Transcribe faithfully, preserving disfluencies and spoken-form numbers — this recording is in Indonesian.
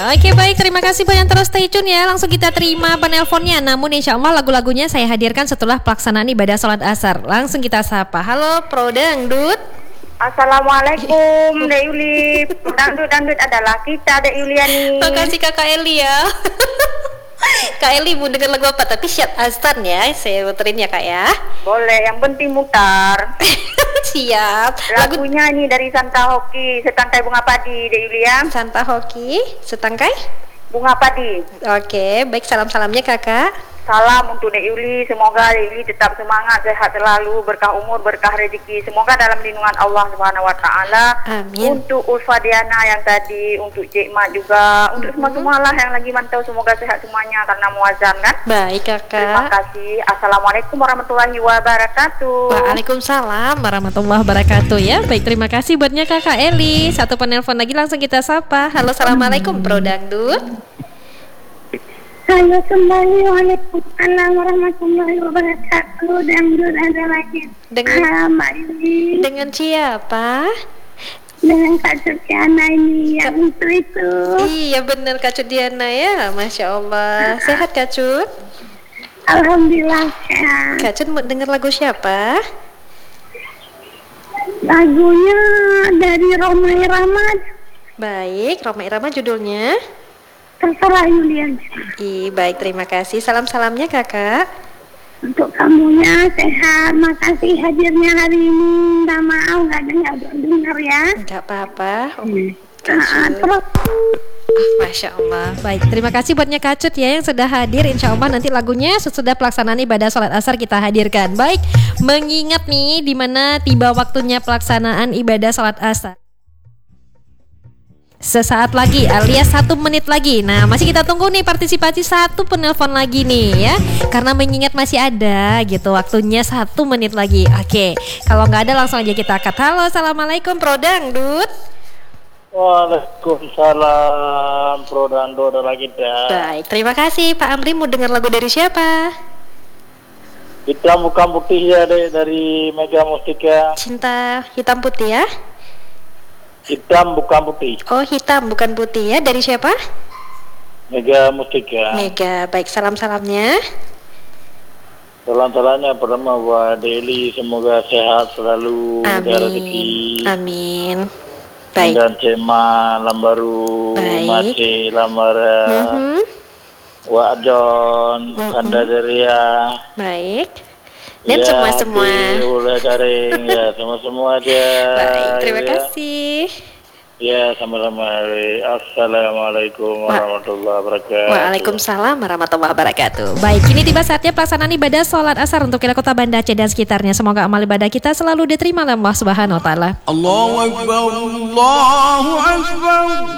Oke baik, terima kasih banyak, terus stay tune ya. Langsung kita terima penelponnya. Namun insya Allah lagu-lagunya saya hadirkan setelah pelaksanaan ibadah sholat asar. Langsung kita sapa. Halo Pro Dangdut. Assalamualaikum Dek Yuli. Dangdut-dangdut adalah kita Dek Yuliani. Makasih Kakak Eli ya. Kak Eli mau denger lagu apa? Tapi syarat asar ya, saya muterin ya Kak ya. Boleh, yang penting mutar. Siap. Lagunya ini dari Santa Hoki, Setangkai Bunga Padi Dek Yulia. Santa Hoki, Setangkai Bunga Padi. Oke, baik, salam-salamnya Kakak. Salam untuk Dek Yuli, semoga Dek Yuli tetap semangat, sehat selalu, berkah umur, berkah rezeki, semoga dalam lindungan Allah Subhanahu Wa Taala. Amin. Untuk Ulfa Diana yang tadi, untuk Cik Mat juga, untuk semua semualah yang lagi mantau, semoga sehat semuanya karena muazzam kan. Baik Kakak. Terima kasih. Assalamualaikum warahmatullahi wabarakatuh. Waalaikumsalam warahmatullahi wabarakatuh ya. Baik, terima kasih buatnya Kakak Eli. Satu penelpon lagi langsung kita sapa. Halo, assalamualaikum Pro Dangdut. Halo kembali, waalaikumsalam warahmatullahi wabarakatuh. Dangdut ada lagi. Dengan Halo Mbak Yuli. Dengan siapa? Dengan Kak Sukiana ini yang itu itu. Iya benar Kak Cut Diana ya. Masya Allah. Sehat Kak Cut? Alhamdulillah sehat. Kak Cut mau denger lagu siapa? Lagunya dari Roma Irama. Baik, Roma Irama judulnya. Terserah Yuli aja. Ih, baik, terima kasih. Salam-salamnya Kakak. Untuk kamunya sehat. Makasih hadirnya hari ini. Minta maaf gak dengar dengar ya. Enggak apa-apa. Oh, Hmm. Kak Nah, Cut. terus Ah, Masya Allah. Baik, terima kasih buatnya Kak Cut ya yang sudah hadir. Insya Allah nanti lagunya sesudah pelaksanaan ibadah sholat asar kita hadirkan. Baik, mengingat nih di mana tiba waktunya pelaksanaan ibadah sholat asar. Sesaat lagi alias satu menit lagi. Nah masih kita tunggu nih partisipasi satu penelpon lagi nih ya. Karena mengingat masih ada gitu waktunya satu menit lagi. Oke, kalau nggak ada langsung aja kita angkat. Halo, assalamualaikum Pro Dangdut. Waalaikumsalam Pro Dangdut ada lagi dah. Baik, terima kasih Pak Amri. Mau dengar lagu dari siapa? Hitam bukan putih ya deh, dari Mega Mustika. Cinta hitam putih ya. Hitam bukan putih. Oh hitam bukan putih ya. Dari siapa? Mega Mustika. Mega. Baik, salam-salamnya. Salam-salamnya pertama buat Deli, semoga sehat selalu, ada rezeki. Amin. Baik. Dan Cema Lambaru, Baik. Masih Lambara, Mhm. Wak John, Mhm. Kanda Deria. Baik. Dan Ya, semua-semua. Boleh daring ya, semua-semua aja. Baik, terima ya. kasih. Ya, sama-sama. Assalamualaikum warahmatullahi wabarakatuh. Waalaikumsalam warahmatullahi wabarakatuh. Baik, kini tiba saatnya pelaksanaan ibadah sholat asar untuk wilayah kota Banda Aceh dan sekitarnya. Semoga amal ibadah kita selalu diterima oleh Allah Subhanahu wa taala. Allahu Akbar, Allahu Akbar.